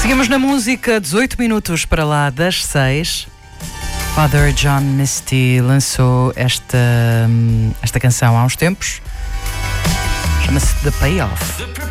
Seguimos na música, 18 minutos para lá das 6. Father John Misty lançou esta canção há uns tempos. Chama-se The Payoff.